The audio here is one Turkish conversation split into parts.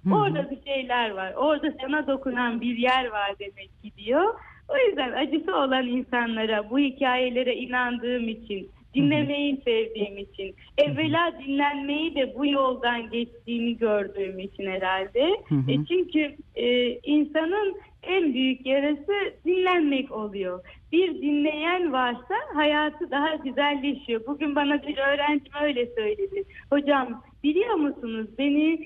Hı hı. Orada bir şeyler var. Orada sana dokunan bir yer var demek ki diyor. O yüzden acısı olan insanlara, bu hikayelere inandığım için, Hı hı. dinlemeyi sevdiğim için, Hı hı. evvela dinlenmeyi de bu yoldan geçtiğini gördüğüm için herhalde. Hı hı. Çünkü insanın en büyük yarası dinlenmek oluyor. Bir dinleyen varsa hayatı daha güzelleşiyor. Bugün bana bir öğrencim öyle söyledi. Hocam, biliyor musunuz, beni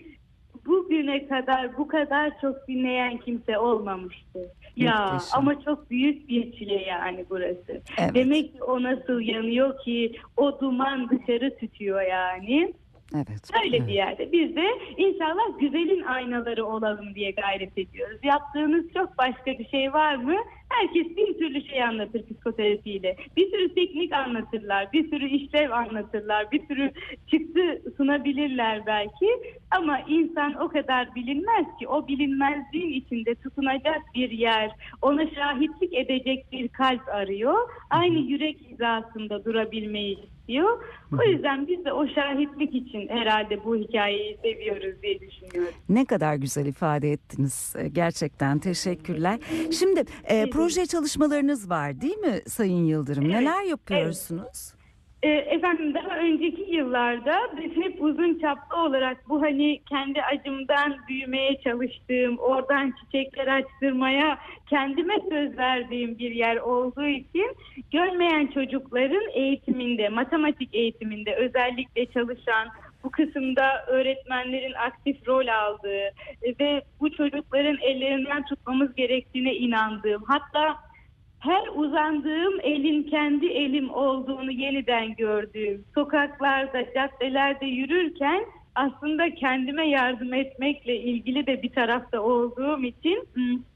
bugüne kadar bu kadar çok dinleyen kimse olmamıştı. Ya Muhteşem. ama çok büyük bir çile yani burası. Evet. Demek ki o nasıl yanıyor ki o duman dışarı tütüyor yani. Evet. Böyle bir Evet. yerde biz de inşallah güzelin aynaları olalım diye gayret ediyoruz. Yaptığınız çok başka bir şey var mı? Herkes bir türlü şey anlatır psikoterapiyle. Bir sürü teknik anlatırlar, bir sürü işlev anlatırlar, bir sürü çıktı sunabilirler belki. Ama insan o kadar bilinmez ki, o bilinmezliğin içinde tutunacak bir yer, ona şahitlik edecek bir kalp arıyor. Hı Aynı hı. yürek hizasında durabilmeyi istiyor. Hı O hı. yüzden biz de o şahitlik için herhalde bu hikayeyi seviyoruz diye düşünüyorum. Ne kadar güzel ifade ettiniz. Gerçekten teşekkürler. Şimdi proje çalışmalarınız var değil mi Sayın Yıldırım? Evet, Neler evet. yapıyorsunuz? Efendim, daha önceki yıllarda biz hep uzun çaplı olarak bu hani kendi acımdan büyümeye çalıştığım, oradan çiçekler açtırmaya kendime söz verdiğim bir yer olduğu için görmeyen çocukların eğitiminde, matematik eğitiminde özellikle çalışan, bu kısımda öğretmenlerin aktif rol aldığı ve bu çocukların ellerinden tutmamız gerektiğine inandığım, hatta her uzandığım elin kendi elim olduğunu yeniden gördüğüm, sokaklarda, caddelerde yürürken aslında kendime yardım etmekle ilgili de bir tarafta olduğum için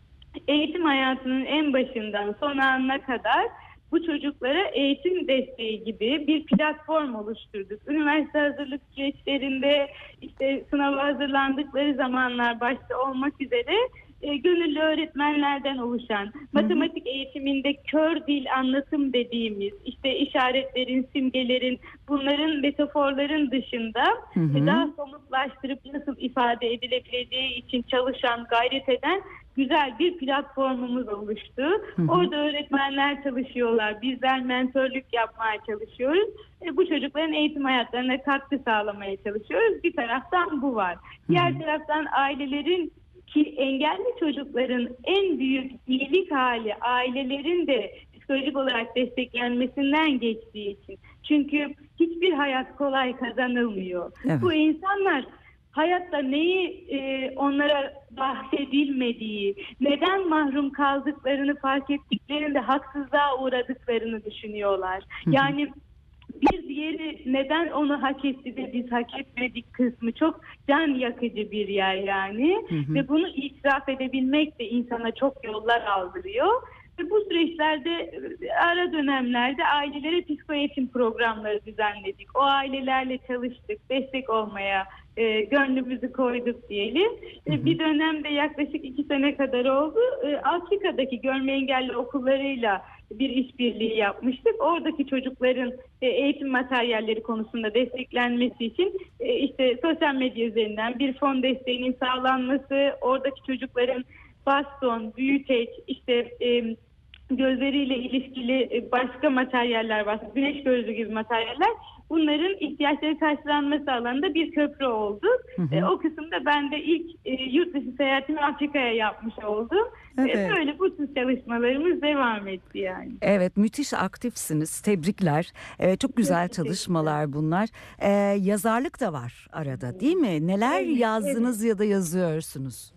eğitim hayatının en başından son anına kadar bu çocuklara eğitim desteği gibi bir platform oluşturduk. Üniversite hazırlık süreçlerinde, işte sınava hazırlandıkları zamanlar başta olmak üzere gönüllü öğretmenlerden oluşan, Hı hı. matematik eğitiminde kör dil anlatım dediğimiz, işte işaretlerin, simgelerin, bunların, metaforların dışında Hı hı. daha somutlaştırıp nasıl ifade edilebileceği için çalışan, gayret eden güzel bir platformumuz oluştu. Hı hı. Orada öğretmenler çalışıyorlar, bizler mentörlük yapmaya çalışıyoruz. Bu çocukların eğitim hayatlarına katkı sağlamaya çalışıyoruz. Bir taraftan bu var. Hı hı. Diğer taraftan ailelerin, ki engelli çocukların en büyük iyilik hali ailelerin de psikolojik olarak desteklenmesinden geçtiği için. Çünkü hiçbir hayat kolay kazanılmıyor. Evet. Bu insanlar hayatta neyi onlara bahsedilmediği, neden mahrum kaldıklarını fark ettiklerinde haksızlığa uğradıklarını düşünüyorlar. Hı hı. Yani bir diğeri neden onu hak etti de biz hak etmedik kısmı çok can yakıcı bir yer yani. Hı hı. Ve bunu itiraf edebilmek de insana çok yollar aldırıyor. Ve bu süreçlerde, ara dönemlerde ailelere psikoeğitim programları düzenledik. O ailelerle çalıştık, destek olmaya gönlümüzü koyduk diyelim. Hı hı. Bir dönemde yaklaşık 2 sene kadar oldu. Afrika'daki görme engelli okullarıyla bir işbirliği yapmıştık. Oradaki çocukların eğitim materyalleri konusunda desteklenmesi için işte sosyal medya üzerinden bir fon desteğinin sağlanması, oradaki çocukların baston, büyüteç, işte gözleriyle ilişkili başka materyaller var. Güneş gözlüğü gibi materyaller. Bunların ihtiyaçları karşılanması alanında bir köprü oldu. Hı hı. O kısımda ben de ilk yurt dışı seyahatimi Afrika'ya yapmış oldum. Evet. Böyle bu tür çalışmalarımız devam etti yani. Evet, müthiş aktifsiniz. Tebrikler. Çok Çok güzel teşekkürler. çalışmalar bunlar. Yazarlık da var arada, değil mi? Neler Evet, evet. yazdınız ya da yazıyorsunuz?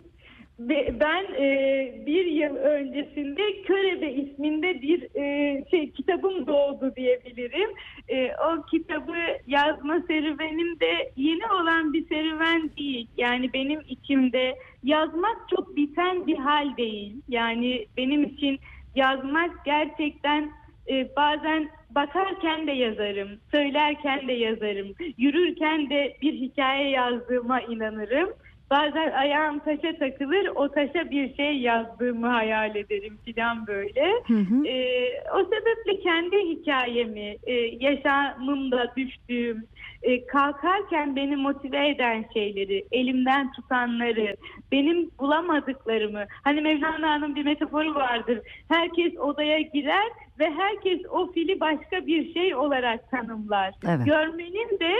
Ben bir yıl öncesinde Körebe isminde bir kitabım doğdu diyebilirim. O kitabı yazma serüvenim de yeni olan bir serüven değil. Yani benim içimde yazmak çok biten bir hal değil. Yani benim için yazmak gerçekten bazen bakarken de yazarım, söylerken de yazarım, yürürken de bir hikaye yazdığıma inanırım. Bazen ayağım taşa takılır, o taşa bir şey yazdığımı hayal ederim falan böyle. Hı hı. O sebeple kendi hikayemi, yaşamımda düştüğüm, kalkarken beni motive eden şeyleri, elimden tutanları, benim bulamadıklarımı, hani Mevlana'nın bir metaforu vardır. Herkes odaya girer ve herkes o fili başka bir şey olarak tanımlar. Evet. Görmenin de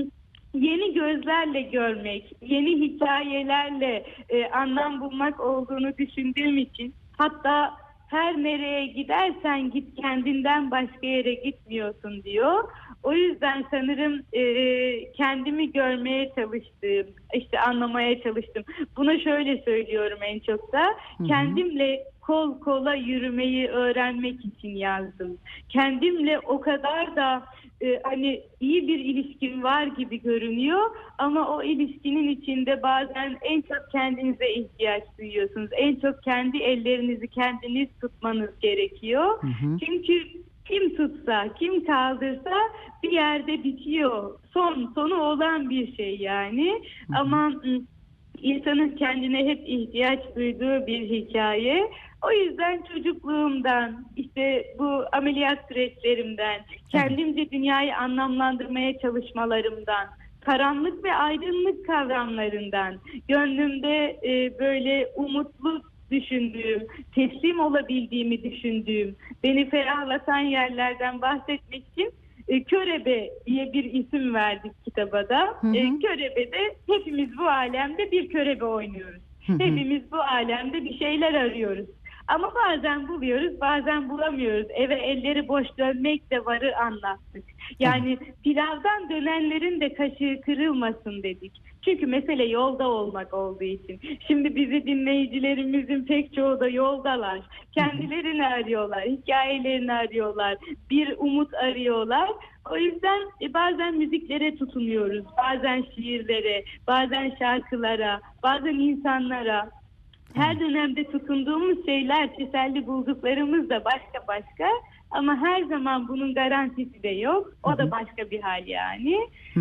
yeni gözlerle görmek, yeni hikayelerle anlam bulmak olduğunu düşündüğüm için, hatta her nereye gidersen git, kendinden başka yere gitmiyorsun diyor. O yüzden sanırım kendimi görmeye çalıştım, işte anlamaya çalıştım. Buna şöyle söylüyorum en çok da, kendimle kol kola yürümeyi öğrenmek için yazdım. Kendimle o kadar da hani iyi bir ilişkin var gibi görünüyor ama o ilişkinin içinde bazen en çok kendinize ihtiyaç duyuyorsunuz. En çok kendi ellerinizi kendiniz tutmanız gerekiyor. Hı hı. Çünkü kim tutsa, kim kaldırsa bir yerde bitiyor. Sonu olan bir şey yani. Hı hı. Ama insanın kendine hep ihtiyaç duyduğu bir hikaye. O yüzden çocukluğumdan, işte bu ameliyat süreçlerimden, kendimce dünyayı anlamlandırmaya çalışmalarımdan, karanlık ve aydınlık kavramlarından, gönlümde böyle umutlu düşündüğüm, teslim olabildiğimi düşündüğüm, beni ferahlatan yerlerden bahsetmek için Körebe diye bir isim verdik kitaba da. Hı hı. Körebe'de hepimiz bu alemde bir körebe oynuyoruz. Hı hı. Hepimiz bu alemde bir şeyler arıyoruz. Ama bazen buluyoruz, bazen bulamıyoruz. Eve elleri boş dönmek de varı anlattık. Yani pilavdan dönenlerin de kaşığı kırılmasın dedik. Çünkü mesele yolda olmak olduğu için. Şimdi bizi dinleyicilerimizin pek çoğu da yoldalar. Kendilerini arıyorlar, hikayelerini arıyorlar, bir umut arıyorlar. O yüzden bazen müziklere tutunuyoruz, bazen şiirlere, bazen şarkılara, bazen insanlara. Her dönemde tutunduğumuz şeyler, teselli bulduklarımız da başka ama her zaman bunun garantisi de yok. O da başka bir hal yani.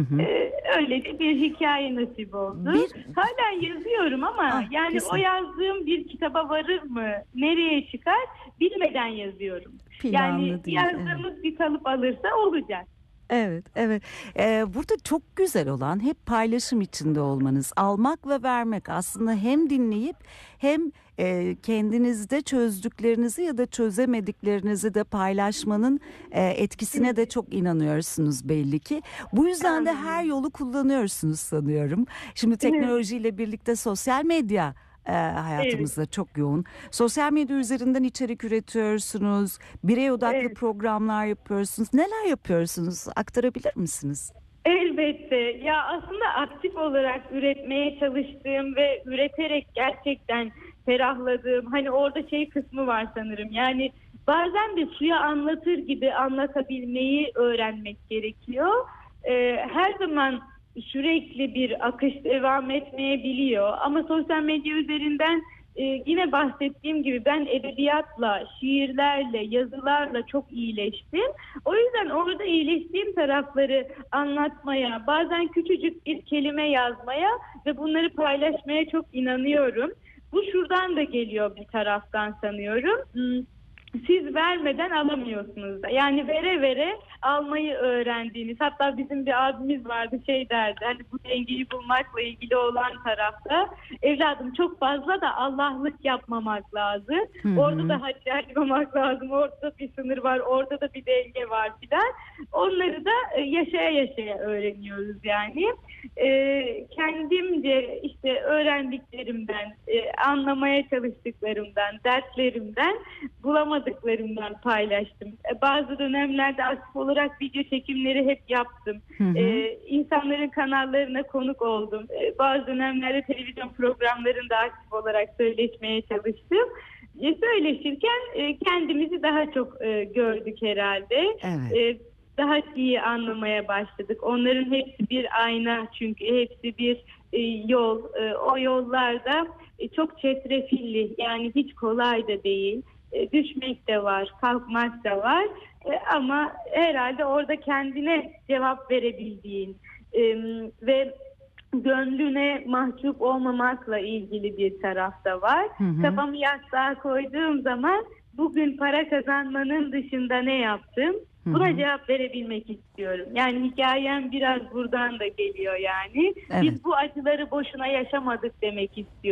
Öyle de bir hikaye nasip oldu. Hala yazıyorum ama yani kesin. o yazdığım bir kitaba varır mı? Nereye çıkar? Bilmeden yazıyorum. Planlı Yani değil, yazdığımız bir kalıp alırsa olacak. Evet, evet. Burada çok güzel olan hep paylaşım içinde olmanız, almak ve vermek. Aslında hem dinleyip hem kendinizde çözdüklerinizi ya da çözemediklerinizi de paylaşmanın etkisine de çok inanıyorsunuz belli ki. Bu yüzden de her yolu kullanıyorsunuz sanıyorum. Şimdi teknolojiyle birlikte sosyal medya hayatımızda çok yoğun. Sosyal medya üzerinden içerik üretiyorsunuz, birey odaklı programlar yapıyorsunuz. Neler yapıyorsunuz? Aktarabilir misiniz? Elbette. Ya aslında aktif olarak üretmeye çalıştığım ve üreterek gerçekten ferahladığım, hani orada şey kısmı var sanırım. Yani bazen de suya anlatır gibi anlatabilmeyi öğrenmek gerekiyor. Her zaman sürekli bir akış devam etmeyebiliyor. Ama sosyal medya üzerinden yine bahsettiğim gibi ben edebiyatla, şiirlerle, yazılarla çok iyileştim. O yüzden orada iyileştiğim tarafları anlatmaya, bazen küçücük bir kelime yazmaya ve bunları paylaşmaya çok inanıyorum. Bu şuradan da geliyor bir taraftan sanıyorum. Siz vermeden alamıyorsunuz da. Yani vere vere almayı öğrendiğiniz. Hatta bizim bir abimiz vardı şey derdi. Hani bu dengeyi bulmakla ilgili olan tarafta. Evladım çok fazla da Allah'lık yapmamak lazım. Orada da haddi aşmamak lazım. Orada bir sınır var. Orada da bir denge var filan. Onları da yaşaya öğreniyoruz yani. Kendimce işte öğrendiklerimden, anlamaya çalıştıklarımdan, dertlerimden bulamadıklarımdan paylaştım. Bazı dönemlerde aktif olarak video çekimleri hep yaptım. İnsanların kanallarına konuk oldum. Bazı dönemlerde televizyon programlarında aktif olarak söyleşmeye çalıştım. Söyleşirken kendimizi daha çok gördük herhalde. Evet. Daha iyi anlamaya başladık. Onların hepsi bir ayna çünkü hepsi bir yol. O yollarda çok çetrefilli yani hiç kolay da değil. Düşmek de var, kalkmak da var ama herhalde orada kendine cevap verebildiğin ve gönlüne mahcup olmamakla ilgili bir tarafta var. Hı hı. Kafamı yastığa koyduğum zaman bugün para kazanmanın dışında ne yaptım? Buna cevap verebilmek istiyorum. Yani hikayem biraz buradan da geliyor yani. Evet. Biz bu acıları boşuna yaşamadık demek istiyorum.